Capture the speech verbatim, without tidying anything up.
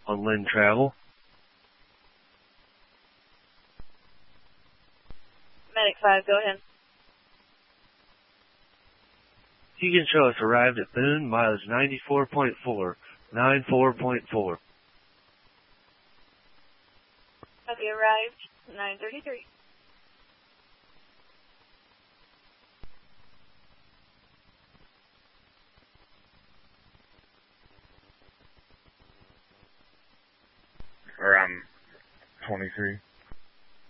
on Lynn Travel. Medic five, go ahead. Egan Show us arrived at Boone, mileage ninety-four point four, ninety-four point four. Copy, arrived, nine thirty-three. Or, um, twenty-three.